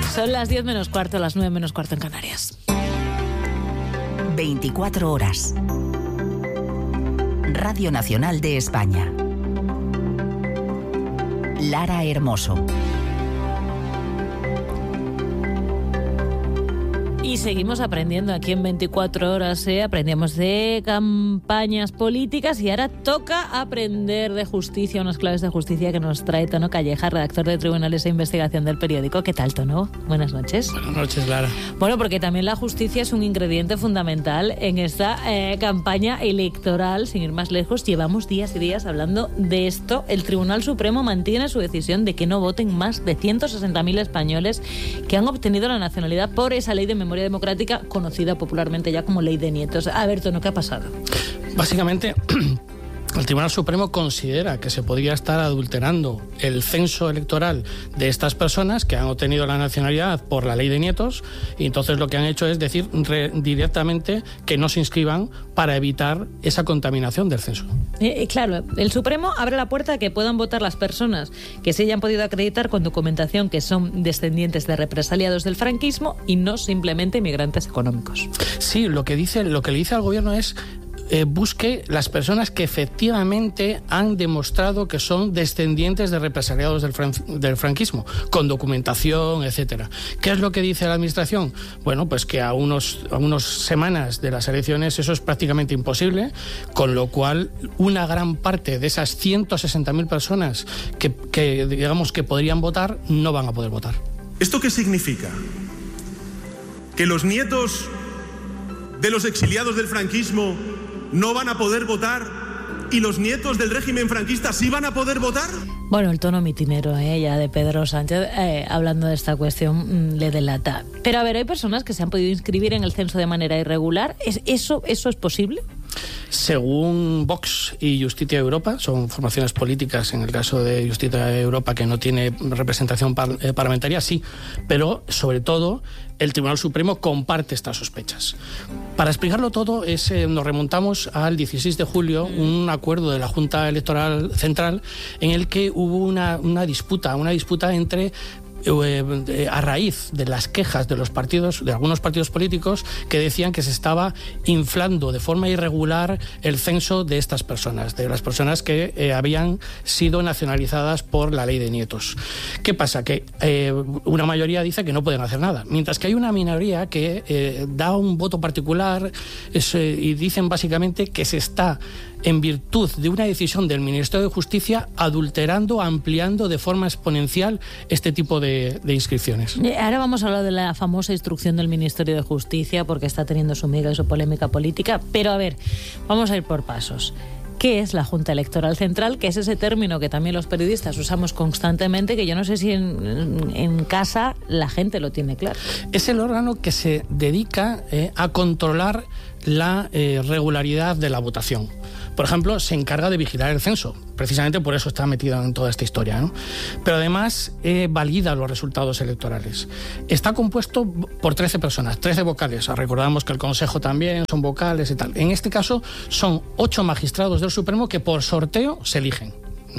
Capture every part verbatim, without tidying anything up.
Son las diez menos cuarto, las nueve menos cuarto en Canarias. veinticuatro horas. Radio Nacional de España. Lara Hermoso. Y seguimos aprendiendo aquí en veinticuatro horas, ¿eh? Aprendemos de campañas políticas y ahora toca aprender de justicia, unas claves de justicia que nos trae Tono Calleja, redactor de Tribunales e Investigación del periódico. ¿Qué tal, Tono? Buenas noches. Buenas noches, Lara. Bueno, porque también la justicia es un ingrediente fundamental en esta eh, campaña electoral. Sin ir más lejos, llevamos días y días hablando de esto. El Tribunal Supremo mantiene su decisión de que no voten más de ciento sesenta mil españoles que han obtenido la nacionalidad por esa ley de memoria democrática, conocida popularmente ya como Ley de Nietos. A ver, Tono, ¿qué ha pasado? Básicamente, el Tribunal Supremo considera que se podría estar adulterando el censo electoral de estas personas que han obtenido la nacionalidad por la Ley de Nietos, y entonces lo que han hecho es decir re, directamente que no se inscriban para evitar esa contaminación del censo. Eh, claro, el Supremo abre la puerta a que puedan votar las personas que se hayan podido acreditar con documentación que son descendientes de represaliados del franquismo y no simplemente migrantes económicos. Sí, lo que dice, lo que le dice al gobierno es Eh, busque las personas que efectivamente han demostrado que son descendientes de represaliados del, fran del franquismo, con documentación, etcétera. ¿Qué es lo que dice la Administración? Bueno, pues que a unos a unas semanas de las elecciones eso es prácticamente imposible, con lo cual una gran parte de esas ciento sesenta mil personas que, que digamos que podrían votar no van a poder votar. ¿Esto qué significa? ¿Que los nietos de los exiliados del franquismo no van a poder votar y los nietos del régimen franquista sí van a poder votar? Bueno, el tono mitinero ¿eh? ya de Pedro Sánchez eh, hablando de esta cuestión mmm, le delata. Pero a ver, hay personas que se han podido inscribir en el censo de manera irregular. ¿Es, eso, ¿Eso es posible? Según Vox y Justicia Europa, son formaciones políticas, en el caso de Justicia Europa, que no tiene representación par eh, parlamentaria, sí, pero sobre todo el Tribunal Supremo comparte estas sospechas. Para explicarlo todo, es, eh, nos remontamos al dieciséis de julio, un acuerdo de la Junta Electoral Central en el que hubo una, una disputa, una disputa entre a raíz de las quejas de los partidos, de algunos partidos políticos que decían que se estaba inflando de forma irregular el censo de estas personas, de las personas que eh, habían sido nacionalizadas por la Ley de Nietos. ¿Qué pasa? Que eh, una mayoría dice que no pueden hacer nada, mientras que hay una minoría que eh, da un voto particular es, eh, y dicen básicamente que se está, en virtud de una decisión del Ministerio de Justicia, adulterando, ampliando de forma exponencial este tipo de De, de inscripciones. Ahora vamos a hablar de la famosa instrucción del Ministerio de Justicia, porque está teniendo su miga y su polémica política, pero a ver, vamos a ir por pasos. ¿Qué es la Junta Electoral Central? Que es ese término que también los periodistas usamos constantemente, que yo no sé si en, en casa la gente lo tiene claro. Es el órgano que se dedica eh, a controlar la eh, regularidad de la votación. Por ejemplo, se encarga de vigilar el censo. Precisamente por eso está metido en toda esta historia, ¿no? Pero además eh, valida los resultados electorales. Está compuesto por trece personas, trece vocales. Recordamos que el Consejo también son vocales y tal. En este caso son ocho magistrados del Supremo que por sorteo se eligen.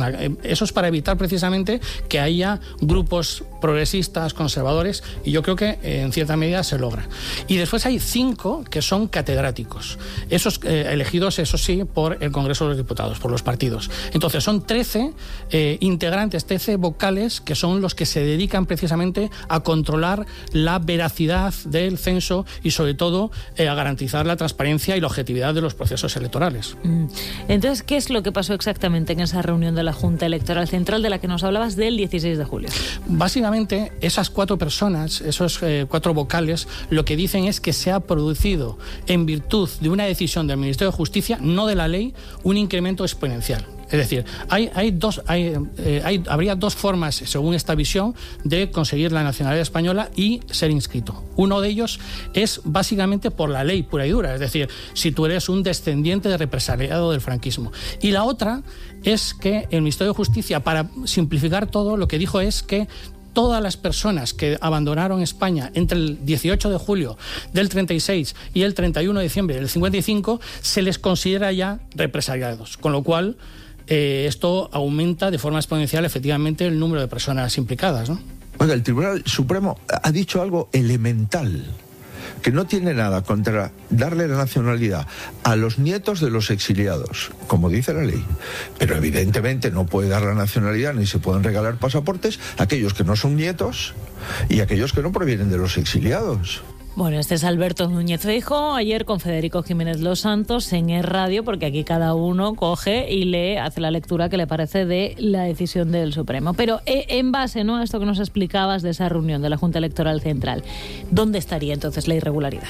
Eso es para evitar precisamente que haya grupos progresistas, conservadores, y yo creo que eh, en cierta medida se logra. Y después hay cinco que son catedráticos, esos eh, elegidos, eso sí, por el Congreso de los Diputados, por los partidos. Entonces son trece eh, integrantes, trece vocales, que son los que se dedican precisamente a controlar la veracidad del censo y sobre todo eh, a garantizar la transparencia y la objetividad de los procesos electorales. Entonces, ¿qué es lo que pasó exactamente en esa reunión de la Junta Electoral Central de la que nos hablabas del dieciséis de julio? Básicamente, esas cuatro personas, esos eh, cuatro vocales, lo que dicen es que se ha producido, en virtud de una decisión del Ministerio de Justicia, no de la ley, un incremento exponencial. Es decir, hay, hay dos, hay, eh, hay, habría dos formas, según esta visión, de conseguir la nacionalidad española y ser inscrito. Uno de ellos es básicamente por la ley pura y dura, es decir, si tú eres un descendiente de represaliado del franquismo. Y la otra es que el Ministerio de Justicia, para simplificar todo, lo que dijo es que todas las personas que abandonaron España entre el dieciocho de julio del treinta y seis y el treinta y uno de diciembre del cincuenta y cinco se les considera ya represaliados, con lo cual eh, esto aumenta de forma exponencial efectivamente el número de personas implicadas, ¿no? Oiga, el Tribunal Supremo ha dicho algo elemental, que no tiene nada contra darle la nacionalidad a los nietos de los exiliados, como dice la ley, pero evidentemente no puede dar la nacionalidad ni se pueden regalar pasaportes a aquellos que no son nietos y a aquellos que no provienen de los exiliados. Bueno, este es Alberto Núñez Feijóo, ayer con Federico Jiménez Los Santos en Es Radio, porque aquí cada uno coge y lee, hace la lectura que le parece de la decisión del Supremo. Pero en base, ¿no?, a esto que nos explicabas de esa reunión de la Junta Electoral Central, ¿dónde estaría entonces la irregularidad?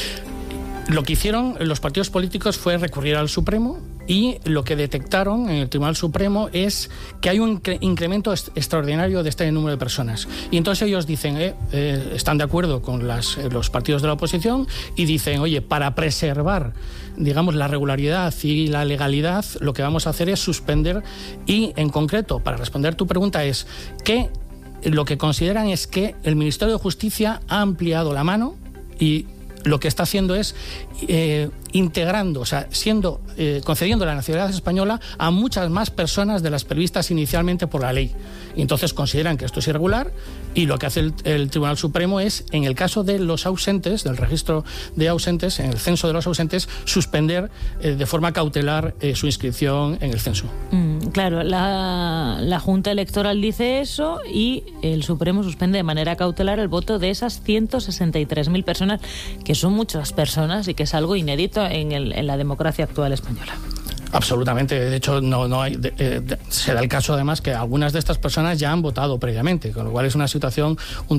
Lo que hicieron los partidos políticos fue recurrir al Supremo, y lo que detectaron en el Tribunal Supremo es que hay un incremento extraordinario de este número de personas. Y entonces ellos dicen, eh, eh, están de acuerdo con las, eh, los partidos de la oposición y dicen, oye, para preservar, digamos, la regularidad y la legalidad, lo que vamos a hacer es suspender, y en concreto, para responder tu pregunta, es que lo que consideran es que el Ministerio de Justicia ha ampliado la mano y lo que está haciendo es eh, integrando, o sea, siendo eh, concediendo la nacionalidad española a muchas más personas de las previstas inicialmente por la ley. Y entonces consideran que esto es irregular, y lo que hace el, el Tribunal Supremo es, en el caso de los ausentes, del registro de ausentes, en el censo de los ausentes, suspender eh, de forma cautelar eh, su inscripción en el censo. Mm, claro, la, la Junta Electoral dice eso, y el Supremo suspende de manera cautelar el voto de esas ciento sesenta y tres mil personas, que son muchas personas y que es algo inédito en, el, en la democracia actual española. Absolutamente. De hecho, no, no hay, de, eh, de, se da el caso además que algunas de estas personas ya han votado previamente, con lo cual es una situación un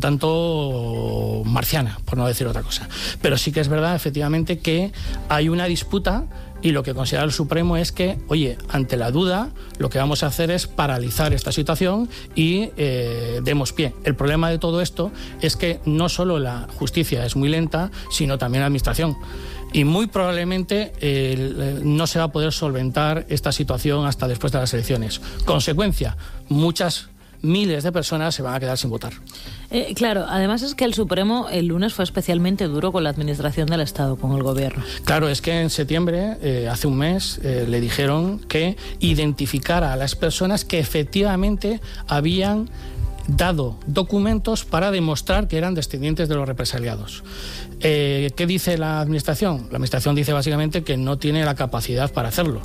tanto marciana, por no decir otra cosa. Pero sí que es verdad, efectivamente, que hay una disputa, y lo que considera el Supremo es que, oye, ante la duda, lo que vamos a hacer es paralizar esta situación y eh, demos pie. El problema de todo esto es que no solo la justicia es muy lenta, sino también la administración. Y muy probablemente eh, no se va a poder solventar esta situación hasta después de las elecciones. Consecuencia, muchas miles de personas se van a quedar sin votar. Eh, claro, además es que el Supremo el lunes fue especialmente duro con la administración del Estado, con el gobierno. Claro, es que en septiembre, eh, hace un mes, eh, le dijeron que identificara a las personas que efectivamente habían dado documentos para demostrar que eran descendientes de los represaliados. Eh, ¿Qué dice la Administración? La Administración dice básicamente que no tiene la capacidad para hacerlo.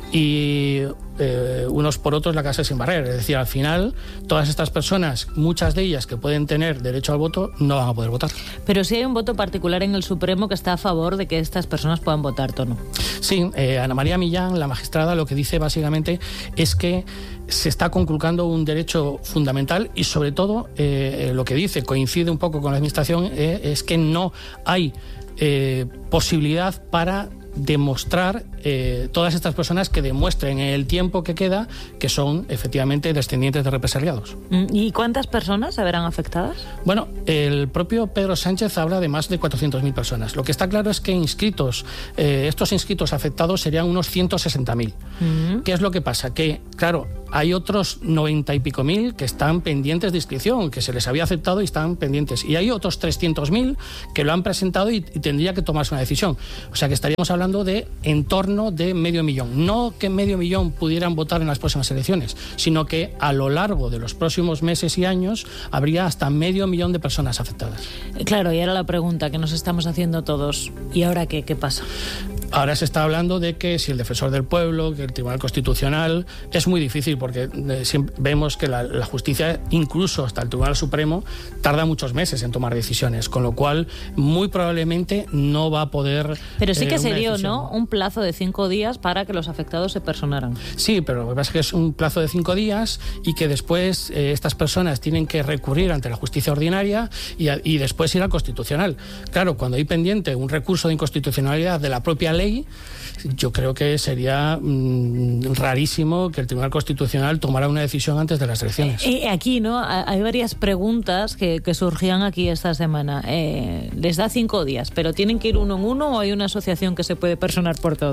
Y eh, unos por otros la casa sin barrer. Es decir, al final, todas estas personas, muchas de ellas que pueden tener derecho al voto, no van a poder votar. Pero sí hay un voto particular en el Supremo que está a favor de que estas personas puedan votar, ¿no? Sí, eh, Ana María Millán, la magistrada, lo que dice básicamente es que se está conculcando un derecho fundamental, y sobre todo eh, lo que dice, coincide un poco con la Administración, eh, es que no hay eh, posibilidad para demostrar eh, todas estas personas que demuestren en el tiempo que queda que son efectivamente descendientes de represaliados. ¿Y cuántas personas se verán afectadas? Bueno, el propio Pedro Sánchez habla de más de cuatrocientas mil personas. Lo que está claro es que inscritos, eh, estos inscritos afectados serían unos ciento sesenta mil. Uh-huh. ¿Qué es lo que pasa? Que, claro, hay otros noventa y pico mil que están pendientes de inscripción, que se les había aceptado y están pendientes. Y hay otros trescientos mil que lo han presentado y, y tendría que tomarse una decisión. O sea que estaríamos hablando de en torno de medio millón. No que medio millón pudieran votar en las próximas elecciones, sino que a lo largo de los próximos meses y años habría hasta medio millón de personas afectadas. Claro, y ahora la pregunta que nos estamos haciendo todos, ¿y ahora qué, qué pasa? Ahora se está hablando de que si el Defensor del Pueblo, que el Tribunal Constitucional, es muy difícil porque eh, siempre vemos que la, la justicia, incluso hasta el Tribunal Supremo, tarda muchos meses en tomar decisiones, con lo cual muy probablemente no va a poder... Pero sí que eh, se dio, ¿no?, un plazo de cinco días para que los afectados se personaran. Sí, pero lo que pasa es que es un plazo de cinco días y que después eh, estas personas tienen que recurrir ante la justicia ordinaria y, a, y después ir al Constitucional. Claro, cuando hay pendiente un recurso de inconstitucionalidad de la propia ley, yo creo que sería mmm, rarísimo que el Tribunal Constitucional tomara una decisión antes de las elecciones. Y aquí, ¿no?, hay varias preguntas que, que surgían aquí esta semana. Eh, les da cinco días, pero ¿tienen que ir uno en uno o hay una asociación que se puede personar por todos?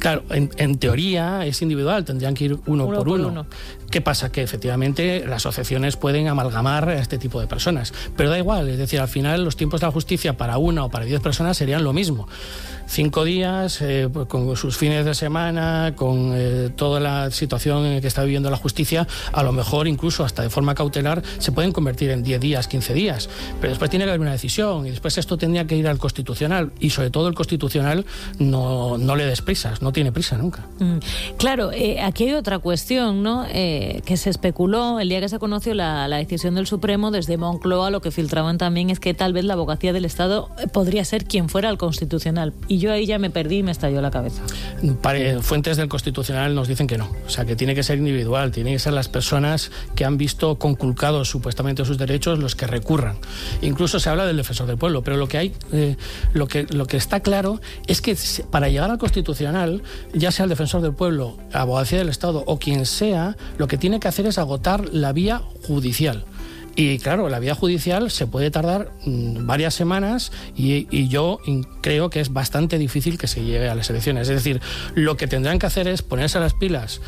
Claro, en, en teoría es individual, tendrían que ir uno, uno por, por uno. uno. ¿Qué pasa? Que efectivamente las asociaciones pueden amalgamar a este tipo de personas, pero da igual, es decir, al final los tiempos de la justicia para una o para diez personas serían lo mismo. Cinco días, eh, con sus fines de semana, con eh, toda la situación en la que está viviendo la justicia, a lo mejor incluso hasta de forma cautelar se pueden convertir en diez días, quince días, pero después tiene que haber una decisión y después esto tendría que ir al Constitucional y sobre todo el Constitucional no, no le des prisas, no tiene prisa nunca. Mm, claro, eh, aquí hay otra cuestión, ¿no? Eh, que se especuló el día que se conoció la, la decisión del Supremo. Desde Moncloa lo que filtraban también es que tal vez la abogacía del Estado podría ser quien fuera el Constitucional, y yo ahí ya me perdí y me estalló la cabeza. Fuentes del Constitucional nos dicen que no, o sea, que tiene que ser individual, tienen que ser las personas que han visto conculcados supuestamente sus derechos los que recurran. Incluso se habla del defensor del pueblo, pero lo que hay, eh, lo que lo que está claro es que para llegar al Constitucional, ya sea el defensor del pueblo, la abogacía del Estado o quien sea, lo que tiene que hacer es agotar la vía judicial. Y claro, la vía judicial se puede tardar mmm, varias semanas y, y yo creo que es bastante difícil que se llegue a las elecciones. Es decir, lo que tendrán que hacer es ponerse a las pilas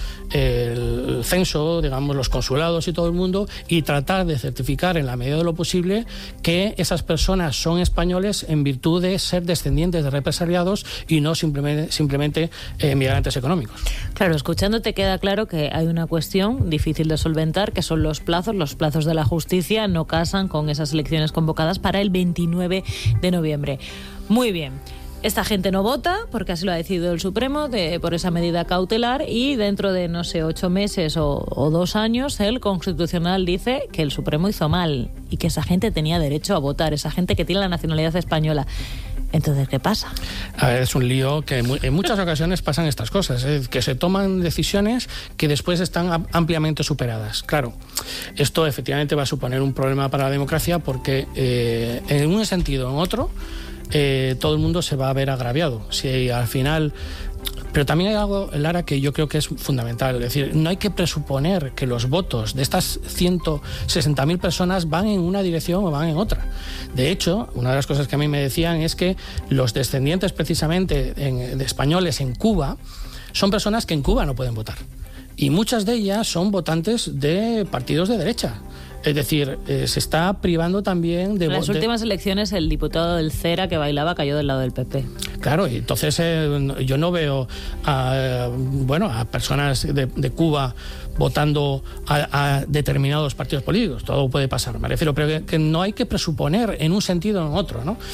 el censo, digamos, los consulados y todo el mundo, y tratar de certificar en la medida de lo posible que esas personas son españoles en virtud de ser descendientes de represaliados y no simplemente, simplemente eh, migrantes económicos. Claro, escuchándote queda claro que hay una cuestión difícil de solventar, que son los plazos, los plazos de la justicia no casan con esas elecciones convocadas para el veintinueve de noviembre. Muy bien. Esta gente no vota, porque así lo ha decidido el Supremo, de, por esa medida cautelar, y dentro de, no sé, ocho meses o, o dos años, el Constitucional dice que el Supremo hizo mal y que esa gente tenía derecho a votar, esa gente que tiene la nacionalidad española. Entonces, ¿qué pasa? A ver, es un lío que en muchas ocasiones pasan estas cosas, ¿eh? Que se toman decisiones que después están ampliamente superadas. Claro, esto efectivamente va a suponer un problema para la democracia porque eh, en un sentido o en otro, eh, todo el mundo se va a ver agraviado. Si al final... Pero también hay algo, Lara, que yo creo que es fundamental. Es decir, no hay que presuponer que los votos de estas ciento sesenta mil personas van en una dirección o van en otra. De hecho, una de las cosas que a mí me decían es que los descendientes precisamente en, de españoles en Cuba son personas que en Cuba no pueden votar. Y muchas de ellas son votantes de partidos de derecha. Es decir, eh, se está privando también de... En las últimas de... elecciones el diputado del Cera que bailaba cayó del lado del P P. Claro, y entonces eh, yo no veo a, bueno, a personas de, de Cuba votando a, a determinados partidos políticos. Todo puede pasar, me refiero, pero que, que no hay que presuponer en un sentido o en otro, ¿no?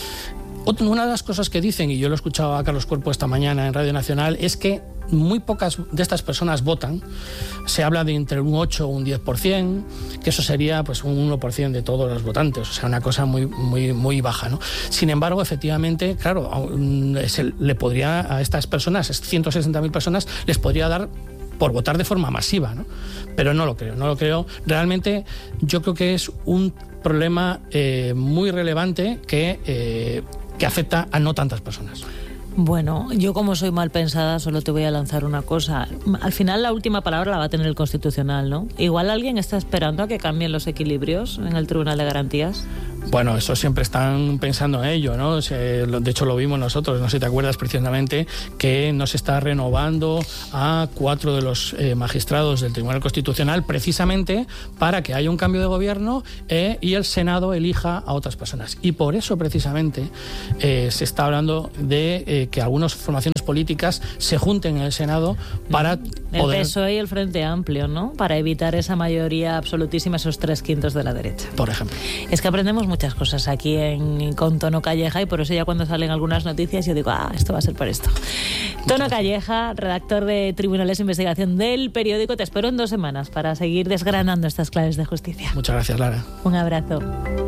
Una de las cosas que dicen, y yo lo he escuchado a Carlos Cuerpo esta mañana en Radio Nacional, es que muy pocas de estas personas votan. Se habla de entre un ocho o un diez por ciento, que eso sería pues un uno por ciento de todos los votantes, o sea, una cosa muy, muy, muy baja, ¿no? Sin embargo, efectivamente, claro, se le podría a estas personas, ciento sesenta mil personas, les podría dar por votar de forma masiva, ¿no? Pero no lo creo, no lo creo. Realmente yo creo que es un problema eh, muy relevante que, eh, que afecta a no tantas personas. Bueno, yo como soy mal pensada solo te voy a lanzar una cosa. Al final la última palabra la va a tener el Constitucional, ¿no? Igual alguien está esperando a que cambien los equilibrios en el Tribunal de Garantías. Bueno, eso siempre están pensando en ello, ¿no? De hecho lo vimos nosotros, no sé si te acuerdas precisamente, que no se está renovando a cuatro de los eh, magistrados del Tribunal Constitucional precisamente para que haya un cambio de gobierno eh, y el Senado elija a otras personas. Y por eso precisamente eh, se está hablando de eh, que algunas formaciones políticas se junten en el Senado para el poder... El P S O E y el Frente Amplio, ¿no? Para evitar esa mayoría absolutísima, esos tres quintos de la derecha. Por ejemplo. Es que aprendemos muchas cosas aquí en con Tono Calleja y por eso ya cuando salen algunas noticias yo digo, ah, esto va a ser por esto. Tono Calleja, redactor de Tribunales de Investigación del periódico, te espero en dos semanas para seguir desgranando estas claves de justicia. Muchas gracias, Lara. Un abrazo.